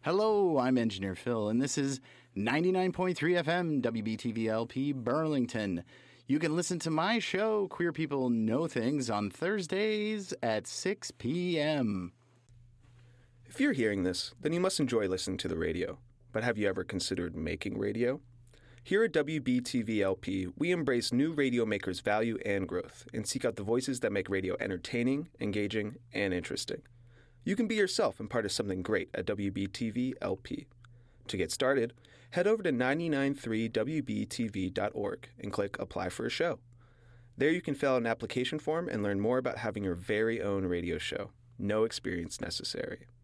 Hello, I'm Engineer Phil, and this is 99.3 FM WBTV-LP Burlington. You can listen to my show, Queer People Know Things, on Thursdays at 6 p.m. If you're hearing this, then you must enjoy listening to the radio. But have you ever considered making radio? Here at WBTV-LP, we embrace new radio makers' value and growth and seek out the voices that make radio entertaining, engaging, and interesting. You can be yourself and part of something great at WBTV-LP. To get started, head over to 993wbtv.org and click Apply for a Show. There you can fill out an application form and learn more about having your very own radio show. No experience necessary.